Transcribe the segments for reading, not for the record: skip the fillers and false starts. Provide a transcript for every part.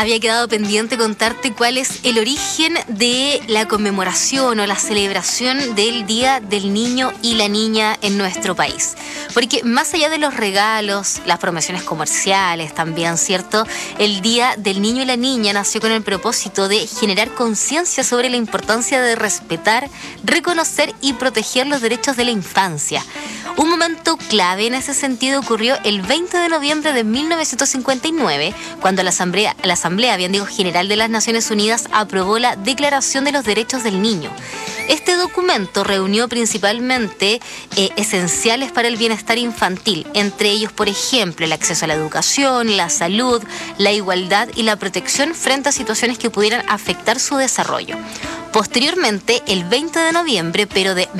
había quedado pendiente contarte cuál es el origen de la conmemoración o la celebración del Día del Niño y la Niña en nuestro país. Porque más allá de los regalos, las promociones comerciales también, ¿cierto? El Día del Niño y la Niña nació con el propósito de generar conciencia sobre la importancia de respetar, reconocer y proteger los derechos de la infancia. Un momento clave en ese sentido ocurrió el 20 de noviembre de 1959, cuando la Asamblea General de las Naciones Unidas aprobó la Declaración de los Derechos del Niño. Este documento reunió principalmente esenciales para el bienestar infantil, entre ellos, por ejemplo, el acceso a la educación, la salud, la igualdad y la protección frente a situaciones que pudieran afectar su desarrollo. Posteriormente, el 20 de noviembre, pero de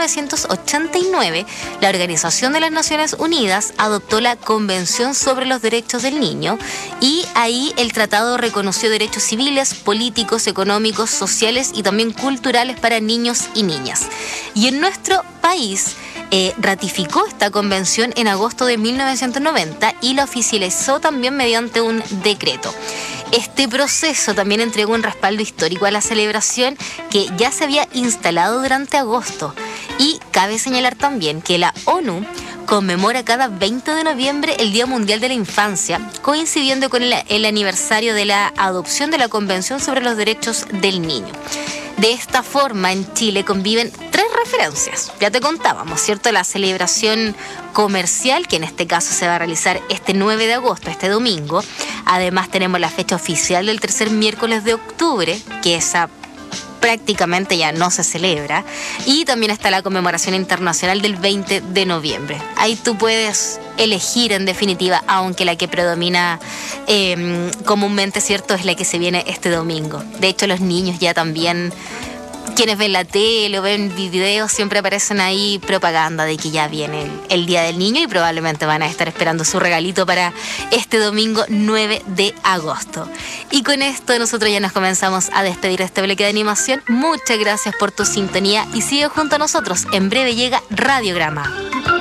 1989, la Organización de las Naciones Unidas adoptó la Convención sobre los Derechos del Niño y ahí el tratado reconoció derechos civiles, políticos, económicos, sociales y también culturales para niños y niñas. Y en nuestro país ratificó esta convención en agosto de 1990 y la oficializó también mediante un decreto. Este proceso también entregó un respaldo histórico a la celebración que ya se había instalado durante agosto. Y cabe señalar también que la ONU conmemora cada 20 de noviembre el Día Mundial de la Infancia, coincidiendo con el aniversario de la adopción de la Convención sobre los Derechos del Niño. De esta forma, en Chile conviven tres referencias. Ya te contábamos, ¿cierto? La celebración comercial, que en este caso se va a realizar este 9 de agosto, este domingo. Además, tenemos la fecha oficial del tercer miércoles de octubre, que esa prácticamente ya no se celebra. Y también está la conmemoración internacional del 20 de noviembre. Ahí tú puedes elegir, en definitiva, aunque la que predomina comúnmente, ¿cierto?, es la que se viene este domingo. De hecho, los niños ya también, quienes ven la tele o ven videos, siempre aparecen ahí propaganda de que ya viene el Día del Niño y probablemente van a estar esperando su regalito para este domingo 9 de agosto. Y con esto nosotros ya nos comenzamos a despedir de este bloque de animación. Muchas gracias por tu sintonía y sigue junto a nosotros. En breve llega Radiograma.